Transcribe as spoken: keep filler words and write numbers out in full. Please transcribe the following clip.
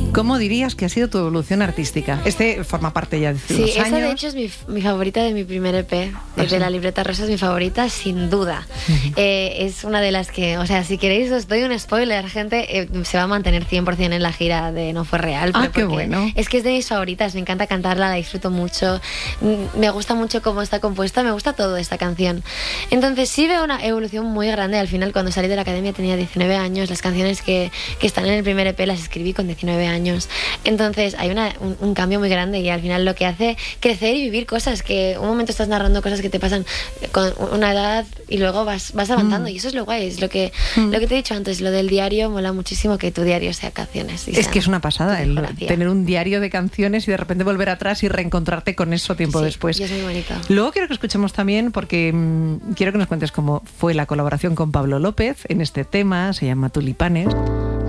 ¿Cómo dirías que ha sido tu evolución artística? Este forma parte ya de hace Sí, unos esa años. de hecho es mi, mi favorita de mi primer E P. Desde sí. La libreta rosa es mi favorita, sin duda. Uh-huh. eh, es una de las que, o sea, si queréis os doy un spoiler, gente, eh, se va a mantener cien por ciento en la gira de No Fue Real. Ah, pero qué porque bueno. Es que es de mis favoritas, me encanta cantarla, la disfruto mucho. Mm, Me gusta mucho cómo está compuesta, me gusta todo esta canción. Entonces sí veo una evolución muy grande. Al final, cuando salí de la academia tenía diecinueve años. Las canciones que, que están en el primer E P las escribí con diecinueve años. Entonces hay una, un, un cambio muy grande y al final lo que hace crecer y vivir cosas que un momento estás narrando cosas que te pasan con una edad y luego vas, vas avanzando. Mm. Y eso es lo guay, es lo que, mm. lo que te he dicho antes, lo del diario. Mola muchísimo que tu diario sea canciones. Es que es una pasada el tener un diario de canciones y de repente volver atrás y reencontrarte con eso tiempo sí, después. Y es muy bonito. Luego quiero que escuchemos también, porque mmm, quiero que nos cuentes cómo fue la colaboración con Pablo López en este tema, se llama Tulipanes.